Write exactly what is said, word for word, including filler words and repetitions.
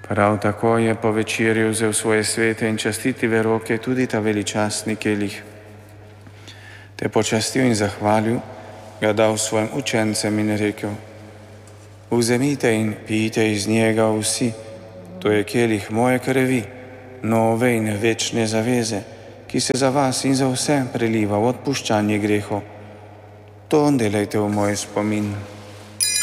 Prav tako je po večerji vzel svoje svete in častitive roke tudi ta veličastni kelih. Te počastil in zahvalil, ga dal svojim učencem in rekel: Vzemite in pijte iz njega vsi, to je kelih moje krvi, nove in večne zaveze, ki se za vas in za vse preliva v odpuščanje grehov. To delajte v moj spomin.